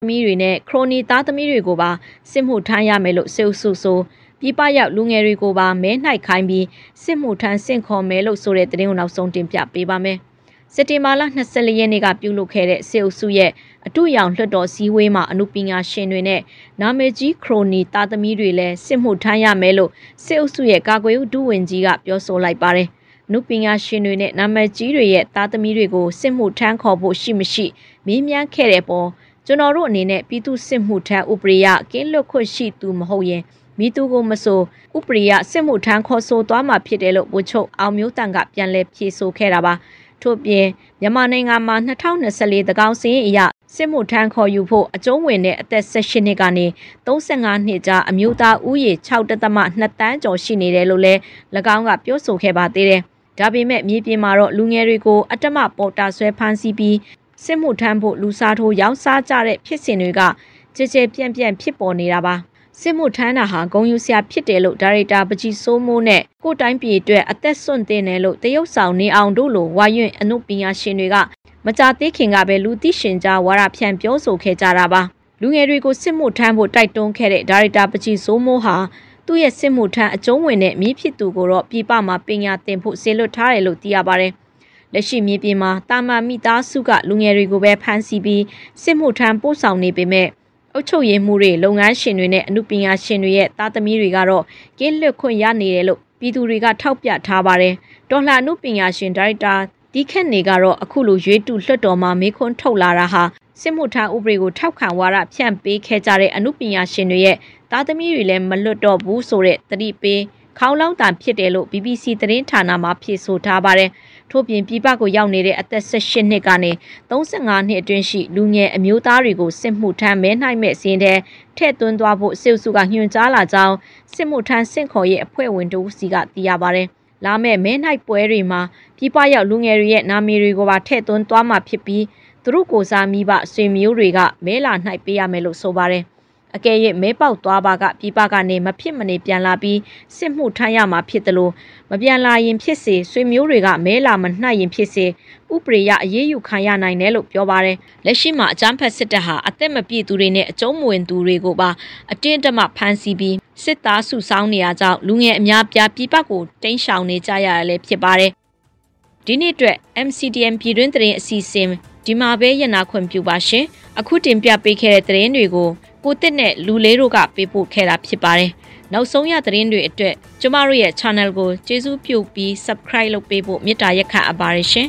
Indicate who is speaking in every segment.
Speaker 1: မီတွေနဲ့ခရိုနီသားသမီးတွေကိုပါစစ်မှုထမ်းရမယ်လို့စေအုပ်စုဆိုပြပရောက်လူငယ်တွေကိုပါမဲနှိုက်ခိုင်းပြီးစစ်မှုထမ်းဆင့်ခေါ်မယ်လို့ဆိုတဲ့သတင်းကိုနောက်ဆုံးတင်ပြပေးပါမယ်။စက်တင်ဘာလ24ရက်နေ့ကပြုလုပ်ခဲ့တဲ့စေအုပ်စုရဲ့အတူရောင်လွှတ်တော်စည်းဝေးမှာအမှုပညာရှင်တွေနဲ့နာမည်ကြီးခရိုနီသားသမီးတွေလည်းစစ်မှုထမ်းရမယ်လို့စေအုပ်စုရဲ့ကာကွယ်ရေးဒုဝန်ကြီးကပြောဆိုလိုက်ပါတယ်။အမှုပညာရှင်တွေနဲ့နာမည်ကြီးတွေရဲ့သားသမီးတွေကိုစစ်မှုထမ်းခေါ်ဖို့ရှိမရှိမေးမြန်းခဲ့တဲ့ပေါ်ကျွန်တော်တို့အနေနဲ့ပြည်သူစစ်မှုထမ်းဥပဒေရကင်းလွတ်ခွင့်ရှိသူမဟုတ်ရင်မိသူကိုမဆိုဥပဒေရစစ်မှုထမ်းခေါ်ဆိုသွားမှာဖြစ်တယ်လို့ဗိုလ်ချုပ်အောင်မျိုးတန်ကပြန်လည်ဖြေဆိုခဲ့တာပါထို့ပြင်မြန်မာနိုင်ငံမှာ2024တကောင်စင်းအရစစ်မှုထမ်းခေါ်ယူဖို့အကျုံးဝင်တဲ့အသက်18နှစ်ကနေ35နှစ်ကြာအမျိုးသားဦးရေ6.2တန်းကျော်ရှိနေတယ်လို့လည်း၎င်းကပြောဆိုခဲ့ပါသေးတယ်ဒါပေမဲ့မြေပြင်မှာတော့လူငယ်တွေကိုအတ္တမပေါ်တာဆွဲဖမ်းဆီးပြီးစစ်မှုထမ်းဖို့လူစားထိုးရောင်းစားကြတဲ့ဖြစ်စဉ်တွေကကြဲပြန့်ဖြစ်ပေါ်နေတာပါစစ်မှုထမ်းတာဟာဂုဏ်ယူစရာဖြစ်တယ်လို့ဒါရိုက်တာပကြီးစိုးမိုးနဲ့ကိုတိုင်းပြည်အတွက်အသက်ဆွန့်တင်တယ်လို့တရုတ်ဆောင်နေအောင်တို့လိုဝါရွင့်အနုပညာရှင်တွေကမကြသေးခင်ကပဲလူသိရှင်ကြားဝါဒဖြန့်ပြောဆိုခဲ့ကြတာပါလူငယ်တွေကိုစစ်မှုထမ်းဖို့တိုက်တွန်းခဲ့တဲ့ဒါရိုက်တာပကြီးစိုးမိုးဟာသူ့ရဲ့စစ်မှုထမ်းအကျုံးဝင်တဲ့မြစ်ဖြစ်သူကိုတော့ပြည်ပမှာပညာသင်ဖို့ဆေလွတ်ထားတယ်လို့သိရပါတယ်လက်ရှိမြေပြင်မှာတာမန်မိသားစုကလူငယ်တွေကိုပဲဖမ်းဆီးပြီးစစ်မှုထမ်းပို့ဆောင်နေပေမဲ့အုပ်ချုပ်ရေးမှုတွေလုပ်ငန်းရှင်တွေနဲ့အမှုပညာရှင်တွေရဲ့သားသမီးတွေကတော့ကင်းလွတ်ခွင့်ရနေတယ်လို့ပြည်သူတွေကထောက်ပြထားပါတယ်တော်လှန်အမှုပညာရှင်ဒါရိုက်တာဒီခက်နေကတော့အခုလိုရွေးတူလွှတ်တော်မှာမေးခွန်းထုတ်လာတာဟာစစ်မှုထမ်းဥပဒေကိုထောက်ခံဝါဒဖြန့်ပေးခဲ့ကြတဲ့အမှုပညာရှင်တွေရဲ့သားသမီးတွေလည်းမလွတ်တော့ဘူးဆိုတဲ့သတိပေးခေါင်းလောင်းတန်ဖြစ်တယ်လို့ BBC သတင်းဌာနမှဖြေဆိုထားပါတယ်ထို့ပြင်ပြည်ပကိုရောက်နေတဲ့အသက်18နှစ်ကနေ35နှစ်အတွင်းရှိလူငယ်အမျိုးသားတွေကိုစစ်မှုထမ်းမဲနှိုက်မဲ့စင်းတဲ့ထည့်သွင်းသွားဖို့စစ်အုပ်စုကညွှန်ကြားလာကြောင်းစစ်မှုထမ်းဆင့်ခေါ်ရေးအဖွဲ့ဝင်တို့စီကသိရပါတယ်။လာမဲ့မဲနှိုက်ပွဲတွေမှာပြည်ပရောက်လူငယ်တွေရဲ့နာမည်တွေကိုပါထည့်သွင်းသွားမှာဖြစ်ပြီးသူတို့ကိုစားမိဘဆွေမျိုးတွေကမဲလာနှိုက်ပေးရမယ်လို့ဆိုပါတယ်။အကယ်၍မဲပေါက်သွားပါကပြည်ပကနေမဖြစ်မနေပြန်လာပြီးစစ်မှုထမ်းရမှာဖြစ်တယ်လို့မပြန်လာရင်ဖြစ်စေဆွေမျိုးတွေကမဲလာမနှိုက်ရင်ဖြစ်စေဥပဒေရအရေးယူခံရနိုင်တယ်လို့ပြောပါတယ်လက်ရှိမှာအကြမ်းဖက်စစ်တပ်ဟာအသက်မပြည့်သူတွေနဲ့အကျုံးမဝင်သူတွေကိုပါအတင်းအဓမ္မဖမ်းဆီးပြီးစစ်သားစုဆောင်းနေရကြောင်းလူငယ်အများပြားပြည်ပကိုတိမ်းရှောင်နေကြရတာလည်းဖြစ်ပါတယ်ဒီနေ့အတွက် MCDM ပြည်တွင်းသတင်းအစီအစဉ်ဒီမှာပဲရနာခွင့်ပြုပါရှင်အခုတင်ပြပေးခဲ့တဲ့သတင်းတွေကိုကိုတစ်နဲ့လူလေးတို့ကပေးပို့ခဲ့တာဖြစ်ပါတယ်။နောက်ဆုံးရသတင်းတွေအတွက်ကျမတို့ရဲ့ channel ကိုကျေးဇူးပြုပြီး subscribe လုပ်ပေးဖို့မေတ္တာရက်ခံအပ်ပါတယ်ရှင်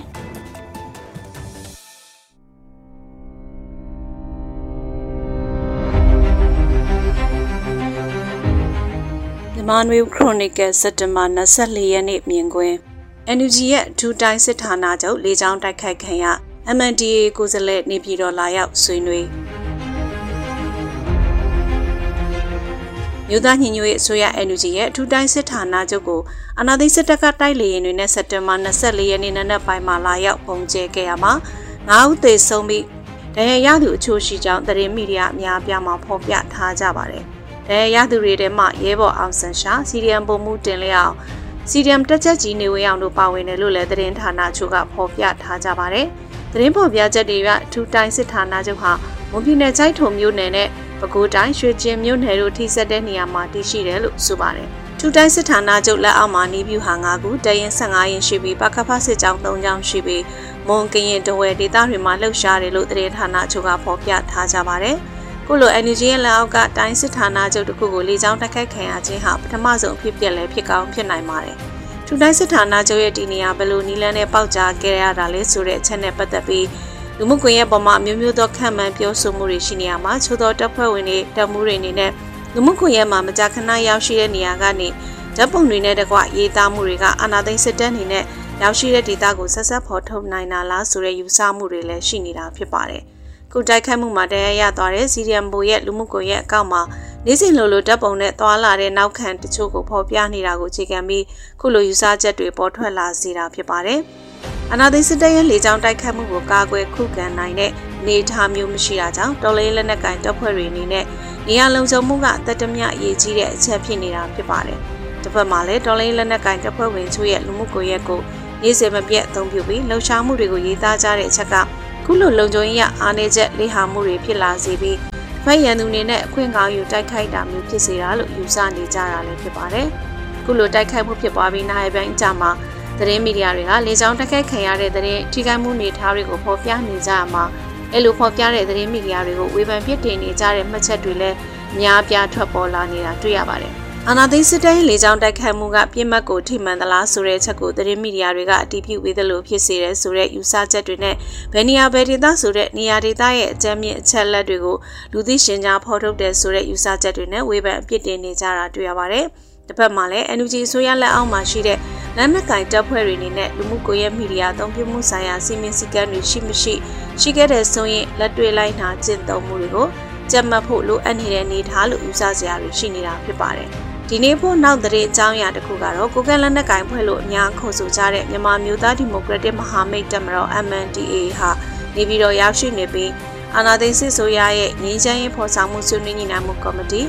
Speaker 2: ။မြန်မာနွေ Chronicle စက်တင်ဘာ24ရက်နေ့မြင်ကွင်း NUG ရဲ့ဒူတိုင်းစစ်ဌာနချုပ်လေကြောင်းတိုက်ခိုက်ခံရ MNDAA ကိုယ်စားလှယ်နေပြည်တော်လာရောက်ဆွေးနွေးမြို့သားညီညွတ်ရေးအစိုးရ NUG ရဲ့အထူးတိုင်းစစ်ဌာနချုပ်ကိုအာဏာသိမ်းစစ်တပ်ကတိုက်လေရင်တွေနဲ့စက်တင်ဘာ24ရက်နေ့နနက်ပိုင်းမှာလာရောက်ပုံကျဲခဲ့ရမှာ9ဦးသေဆုံးပြီးဒဏ်ရာရသူအချို့ရှိကြောင်းသတင်းမီဒီယာအများအပြားမှာဖော်ပြထားကြပါတယ်။ဒဏ်ရာရသူတွေထဲမှာရဲဘော်အောင်ဆန်းရှာစီဒီအမ်ပုံမှုတင်လျောက်စီဒီအမ်တက်ချက်ကြီးနေဝင်းအောင်တို့ပါဝင်တယ်လို့လည်းသတင်းဌာနချို့ကဖော်ပြထားကြပါတယ်။သတင်းဖော်ပြချက်တွေကအထူးတိုင်းစစ်ဌာနချုပ်ဟာမွန်ပြည်နယ်ကျိုက်ထုံမြို့နယ်နဲ့ပဲခူးတိုင်းရွှေကျင်မြို့နယ်တို့ထိစပ်တဲ့နေရာမှာတည်ရှိတယ်လို့ဆိုပါတယ်။ထူတိုင်းစစ်ဌာနချုပ်လက်အောက်မှာနေပြူဟာ9ခုတရင်15ရင်ရှိပြီးပကဖစစ်ကြောင်း3ကြောင်းရှိပြီးမွန်ကရင်တဝဲဒေသတွေမှာလှုပ်ရှားတယ်လို့သတင်းဌာနချုပ်ကဖော်ပြထားကြပါတယ်။ခုလို NUG ရဲ့လက်အောက်ကတိုင်းစစ်ဌာနချုပ်တစ်ခုကိုလေကြောင်းတိုက်ခိုက်ခံရခြင်းဟာပထမဆုံးဖြစ်ပျက်လဲဖြစ်ကောင်းဖြစ်နိုင်ပါတယ်။ထူတိုင်းစစ်ဌာနချုပ်ရဲ့ဒီနေရာဘယ်လိုနီလန်းနဲ့ပေါက်ကြားခဲ့ရတာလဲဆိုတဲ့အချက်နဲ့ပတ်သက်ပြီးလူမှုကွန်ရက်ပေါ်မှာမျိုးမျိုးသောခံမှန်းပြောဆိုမှုတွေရှိနေရမှာချို့သောတပ်ဖွဲ့ဝင်တွေတပ်မှုတွေအနေနဲ့လူမှုကွန်ရက်မှာမကြာခဏရောက်ရှိတဲ့နေရာကနေဓာတ်ပုံတွေနဲ့တကွရေးသားမှုတွေကအာဏာသိမ်းစစ်တပ်အနေနဲ့ရောက်ရှိတဲ့ဒေသကိုဆက်ဆက်ဖော်ထုတ်နိုင်တာလားဆိုတဲ့ယူဆမှုတွေလည်းရှိနေတာဖြစ်ပါတယ်။ခုတိုက်ခိုက်မှုမှာတရားရသွားတဲ့ CDM ဘိုရဲ့လူမှုကွန်ရက်အကောင့်မှာနေ့စဉ်လိုဓာတ်ပုံနဲ့သွာလာတဲ့နောက်ခံတချို့ကိုဖော်ပြနေတာကိုအခြေခံပြီးခုလိုယူဆချက်တွေပေါ်ထွက်လာစေတာဖြစ်ပါတယ်။အနာသိစစ်တပ်ရဲ့လေကြောင်းတိုက်ခတ်မှုကိုကာကွယ်ခုခံနိုင်တဲ့နေထားမျိုးမရှိတာကြောင့်တော်လေးလက်နက်ကင်တပ်ဖွဲ့တွေအနေနဲ့နေရာလုံခြုံမှုကတတမြအရေးကြီးတဲ့အချက်ဖြစ်နေတာဖြစ်ပါတယ်။တစ်ဖက်မှာလည်းတော်လေးလက်နက်ကင်တပ်ဖွဲ့ဝင်ချို့ရဲ့လူမှုကွန်ရက်ကိုနေ့စဉ်မပြတ်အသုံးပြုပြီးလှုပ်ရှားမှုတွေကိုရေးသားကြတဲ့အချက်ကခုလိုလုံခြုံရေးအားနည်းချက်လေဟာမှုတွေဖြစ်လာစေပြီးဖိုက်ရန်သူနေနဲ့အခွင့်ကောင်းယူတိုက်ခိုက်တာမျိုးဖြစ်စေတာလို့ယူဆနေကြတာလည်းဖြစ်ပါတယ်။ခုလိုတိုက်ခိုက်မှုဖြစ်ပွားပြီးနိုင်ပိုင်းအကြမှာသတင်းမီဒီယာတွေကလေကြောင်းတိုက်ခိုက်ခံရတဲ့သတင်းထိခိုက်မှုနေထားတွေကိုဖော်ပြနေကြမှာအဲ့လိုဖော်ပြတဲ့သတင်းမီဒီယာတွေကိုဝေဖန်ပြစ်တင်နေကြတဲ့မှတ်ချက်တွေလည်းအများအပြားထွက်ပေါ်လာနေတာတွေ့ရပါတယ်။အာဏာသိမ်းစစ်တပ်ရဲ့လေကြောင်းတိုက်ခိုက်မှုကပြစ်မှတ်ကိုထိမှန်သလားဆိုတဲ့ချက်ကိုသတင်းမီဒီယာတွေကအတည်ပြုပေးသလိုဖြစ်စေတဲ့ဆိုတဲ့ယူဆချက်တွေနဲ့ဘယ်နေရာဘယ်ဒေသဆိုတဲ့နေရာဒေသရဲ့အကြမ်းမြင့်အချက်လက်တွေကိုလူသိရှင်ကြားဖော်ထုတ်တဲ့ဆိုတဲ့ယူဆချက်တွေနဲ့ဝေဖန်အပြစ်တင်နေကြတာတွေ့ရပါတယ်။တစ်ဖက်မှာလည်း NUG အစိုးရလက်အောက်မှာရှိတဲ့လက်နက်ကင်တပ်ဖွဲ့တွေအနေနဲ့လူမှုကွန်ရက်မီဒီယာအသုံးပြုမှုဆိုင်ရာစီမင်းစည်းကမ်းတွေရှိခဲ့တဲ့ဆိုရင်လက်တွေ့လိုက်နာကျင့်သုံးမှုတွေကိုကြက်မှတ်ဖို့လိုအပ်နေတဲ့အနေအထားလို့ယူဆစရာတွေရှိနေတာဖြစ်ပါတယ်။ဒီနေ့ဖို့နောက်သတင်းအကြောင်းအရာတစ်ခုကတော့ကိုကန့်လက်နက်ကင်ဖွဲ့လို့အများခေါ်ဆိုကြတဲ့မြန်မာမျိုးသားဒီမိုကရက်တစ်မဟာမိတ်တပ်မတော် MNDAA ဟာနေပြည်တော်ရောက်ရှိနေပြီးအာဏာသိမ်းစစ်ဆိုရရဲ့ငြိမ်းချမ်းရေးဖော်ဆောင်မှုဆွေးနွေးညှိနှိုင်းမှုကော်မတီ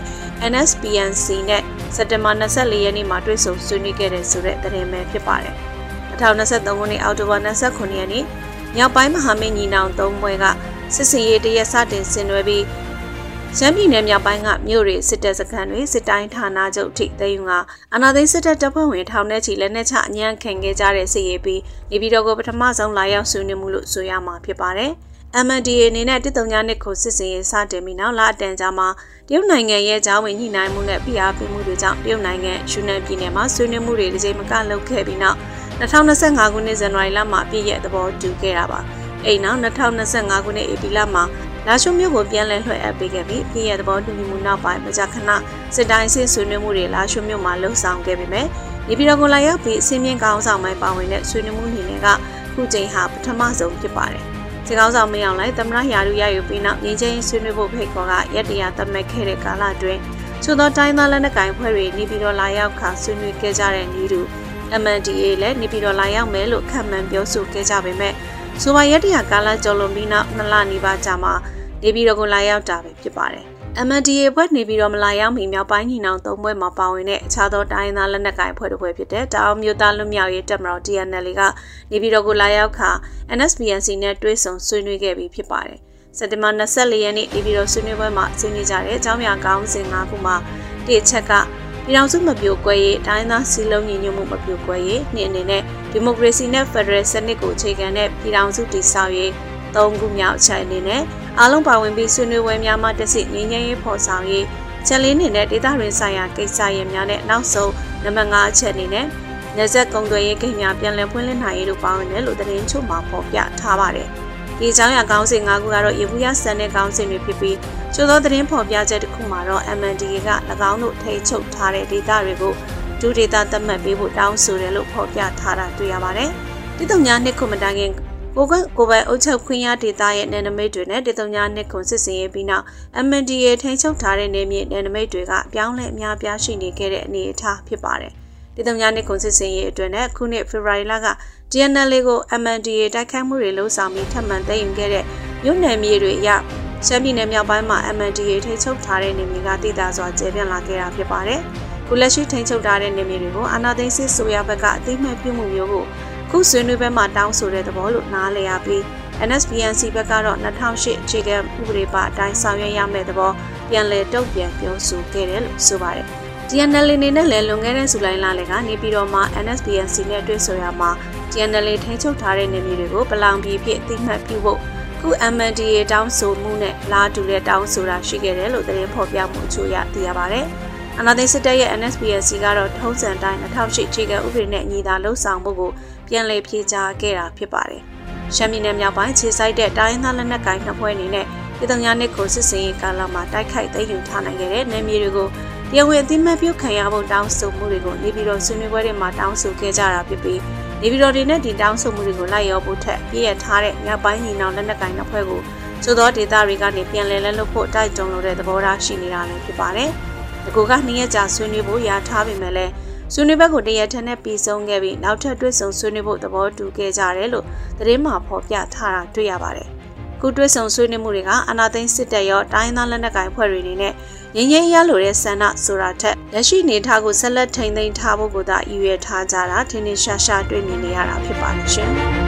Speaker 2: NSPNC နဲ့စက်တင်ဘာ24ရက်နေ့မှာတွေ့ဆုံဆွေးနွေးခဲ့တဲ့ဆိုတဲ့သတင်းပဲဖြစ်ပါတယ်။2023ခုနှစ်အောက်တိုဘာ29ရက်နေ့မြောက်ပိုင်းမဟာမိတ်ညီနောင်၃ဘွဲကစစ်စင်ရေးတရက်စတင်ဆင်နွှဲပြီးရှမ်းပြည်နယ်မြောက်ပိုင်းကမြို့တွေစစ်တပ်စခန်းတွေစစ်တိုင်းဌာနချုပ်ထိသိမ်းယူကအာဏာသိမ်းစစ်တပ်တပ်ဖွဲ့ဝင်ထောင်ထဲချီလက်နက်ချအညံ့ခံခဲ့ကြတဲ့စစ်ရေးပြီးနေပြည်တော်ကိုပထမဆုံးလာရောက်ဆွေးနွေးမှုလို့ဆိုရမှာဖြစ်ပါတယ်။ MNDAA အနေနဲ့139နှစ်ကိုစစ်စင်ရေးစတင်ပြီးနောက်လအတန်ကြာမှာတရုတ်နိုင်ငံရဲ့ကြားဝင်ညှိနှိုင်းမှုနဲ့ဖိအားပေးမှုတွေကြောင့်တရုတ်နိုင်ငံယူနန်ပြည်နယ်မှာဆွေးနွေးမှုတွေတစ်ကြိမ်မကလုပ်ခဲ့ပြီးနောက်2025ခုနှစ်ဇန်နဝါရီလမှာပြည့်ရဲ့သဘောတူခဲ့တာပါ။အဲ့နောက်2025ခုနှစ်ဧပြီလမှာလာရှုံမြို့ကိုပြန်လည်လွှဲအပ်ပေးခဲ့ပြီးပြည်ရဲ့သဘောတူညီမှုနောက်ပိုင်းမကြာခဏစစ်တိုင်းစစ်ဆွေးနွေးမှုတွေလာရှုံမြို့မှာလှုပ်ဆောင်ခဲ့ပေမဲ့နေပြည်တော်ကိုလာရောက်ပြီးအစင်းမြင့်ကောင်းဆောင်ပိုင်းပါဝင်တဲ့ဆွေးနွေးမှုအနေနဲ့ကခုချိန်ဟာပထမဆုံးဖြစ်ပါတယ်။စစ်ကောင်းဆောင်မင်းအောင်လှိုင်သမ္မတရာထူးရယူပြီးနောက်ငြိမ်းချမ်းရေးဆွေးနွေးဖို့ဖိတ်ခေါ်ကရက်တရာသတ်မှတ်ခဲ့တဲ့ကာလအတွင်းချို့သောတိုင်းသားလက်နက်ကိုင်ဖွဲ့တွေနေပြည်တော်လာရောက်ခါဆွေးနွေးခဲ့ကြတဲ့ညီတူ MNDAA လည်းနေပြည်တော်လာရောက်မယ်လို့ခန့်မှန်းပြောဆိုခဲ့ကြပေမဲ့ဆိုပါရက်တရာကာလကျော်လွန်ပြီးနောက်2လနီးပါးကြာမှနေပြည်တော်ကိုလာရောက်တာပဲဖြစ်ပါတယ်။ MNDAA ဘက်နေပြည်တော်မလာရောက်မီမြောက်ပိုင်းညီနောင်၃ဘွဲမှာပါဝင်တဲ့အခြားသောတိုင်းသားလက်နက်ကိုင်ဖွဲ့တစ်ဖွဲ့ဖြစ်တဲ့တအောင်းမျိုးသားလွတ်မြောက်ရေးတပ်မတော် TNL ကနေပြည်တော်ကိုလာရောက်ခါ NSPNC နဲ့တွဲဆုံဆွေးနွေးခဲ့ပြီးဖြစ်ပါတယ်။စက်တင်ဘာ24ရက်နေ့နေပြည်တော်ဆွေးနွေးပွဲမှာဆွေးနွေးကြတဲ့အကြောင်းအရာကောင်းစဉ်၅ခုမှာတစ်ချက်ကပြည်ထောင်စုမပြိုကွဲရေးတိုင်းသားစည်းလုံးညီညွတ်မှုမပြိုကွဲရေးနှစ်အနေနဲ့ဒီမိုကရေစီနဲ့ဖက်ဒရယ်စနစ်ကိုအခြေခံတဲ့ပြည်ထောင်စုတည်ဆောက်ရေး၃ခုမြောက်အချက်အနေနဲ့အားလုံးပါဝင်ပြီးဆွေးနွေးပွဲများမှတစ်စိငြိမ်းချမ်းရေးဖော်ဆောင်ရေးချက်လေးအနေနဲ့ဒေသတွင်းဆိုင်ရာကိစ္စရပ်များနဲ့နောက်ဆုံးနံပါတ်5အချက်အနေနဲ့နယ်စပ်ကုန်သွယ်ရေးကိန်းများပြန်လည်ဖွင့်လှစ်နိုင်ရေးတို့ပါဝင်တယ်လို့သတင်းချုပ်မှာဖော်ပြထားပါတယ်။ဒီအကြောင်းအရာကောင်းစဉ်၅ခုကတော့ရေဘူးရဆန်တဲ့ကောင်းစဉ်တွေဖြစ်ပြီးချို့သောသတင်းဖော်ပြချက်တစ်ခုမှာတော့ MNDAA က၎င်းတို့ထိချုပ်ထားတဲ့ဒေသတွေကိုဒုဒေသသတ်မှတ်ပေးဖို့တောင်းဆိုတယ်လို့ဖော်ပြထားတာတွေ့ရပါတယ်။တိတုံညာနှစ်ခုမတိုင်ခင်ကိုပိုင်အုပ်ချုပ်ခွင့်ရဒေသရဲ့နယ်နိမိတ်တွေနဲ့ဒေသညာနှစ်ခုစစ်စင်ရေးပြီးနောက် MNDAA ထိန်းချုပ်ထားတဲ့နယ်မြေနယ်နိမိတ်တွေကအပြောင်းလဲအများပြားရှိနေခဲ့တဲ့အနေအထားဖြစ်ပါတယ်။ဒေသညာနှစ်ခုစစ်စင်ရေးအတွင်းနဲ့ခုနှစ်ဖေဖော်ဝါရီလက TNL ကို MNDAA တိုက်ခိုက်မှုတွေလှုံ့ဆော်ပြီးထပ်မံသိမ်းယူခဲ့တဲ့မြို့နယ်မြေတွေအရရှမ်းပြည်နယ်မြောက်ပိုင်းမှာ MNDAA ထိန်းချုပ်ထားတဲ့နယ်မြေကတည်တာစွာကျယ်ပြန့်လာခဲ့တာဖြစ်ပါတယ်။ခုလက်ရှိထိန်းချုပ်ထားတဲ့နယ်မြေတွေကိုအာဏာသိမ်းစစ်ဆိုရဘက်ကအသိမှတ်ပြုမှုမျိုးကိုခုဆွေးနွေးပွဲမှာတောင်းဆိုတဲ့သဘောလို့နားလည်ရပြီး NSPNC ဘက်ကတော့2008အခြေခံဥပဒေပါအတိုင်းဆောင်ရွက်ရမယ့်သဘောပြန်လည်တုံ့ပြန်ပြောဆိုခဲ့တယ်လို့ဆိုပါတယ်။ TNL အနေနဲ့လည်းလွန်ခဲ့တဲ့ဇူလိုင်လလကနေပြည်တော်မှာ NSPNC နဲ့တွေ့ဆုံရမှာ TNL ထိန်းချုပ်ထားတဲ့နယ်မြေတွေကိုပလောင်ပြည်ဖြစ်အသိမှတ်ပြုဖို့ခု MNDAA တောင်းဆိုမှုနဲ့လာတူတဲ့တောင်းဆိုတာရှိခဲ့တယ်လို့သတင်းဖော်ပြမှုအချို့ရသိရပါတယ်။အာဏာသိမ်းစစ်တပ်ရဲ့ NSPNC ကတော့ထုံးစံတိုင်း2008အခြေခံဥပဒေနဲ့ညီသာလှုပ်ဆောင်မှုကိုပြန်လည်ဖြေကြားခဲ့တာဖြစ်ပါတယ်။ရှမ်းပြည်နယ်မြောက်ပိုင်းခြေစိုက်တဲ့တိုင်းသားလက်နက်ကိုင်နှစ်ဖွဲ့အနေနဲ့ပြည်သူများနှစ်ကိုစစ်စင်ရေးကာလမှာတိုက်ခိုက်သိမ်းယူထားနိုင်ခဲ့တဲ့နယ်မြေတွေကိုတရားဝင်အသိမှတ်ပြုခံရဖို့တောင်းဆိုမှုတွေကိုနေပြည်တော်ဆွေးနွေးပွဲတွေမှာတောင်းဆိုခဲ့ကြတာဖြစ်ပြီးနေပြည်တော်တွေနဲ့ဒီတောင်းဆိုမှုတွေကိုလိုက်ရောဖို့ထက်ပြည့်ရထားတဲ့မြောက်ပိုင်းညီနောင်လက်နက်ကိုင်နှစ်ဖွဲ့ကိုသို့သောဒေသတွေကနေပြန်လည်လက်လွတ်ဖို့တိုက်တွန်းလိုတဲ့သဘောထားရှိနေတာလည်းဖြစ်ပါတယ်။ဒီကိုက2ရက်ကြာဆွေးနွေးဖို့ရာထားပေမဲ့လည်းဆွေးနွေးဘက်ကိုတရက်ထက်နဲ့ပြီးဆုံးခဲ့ပြီးနောက်ထပ်တွေ့ဆုံဆွေးနွေးဖို့သဘောတူခဲ့ကြတယ်လို့သတင်းမှာဖော်ပြထားတာတွေ့ရပါတယ်။ခုတွေ့ဆုံဆွေးနွေးမှုတွေကအာဏာသိမ်းစစ်တပ်ရောတိုင်းသားလက်နက်ကိုင်ဖွဲ့တွေအနေနဲ့ငြိမ်းချမ်းရလိုတဲ့ဆန္ဒဆိုတာထက်လက်ရှိနေထားကိုဆက်လက်ထိန်းသိမ်းထားဖို့ကိုသာရည်ရွယ်ထားကြတာထင်ထင်ရှားရှားတွေ့မြင်နေရတာဖြစ်ပါတယ်ရှင်။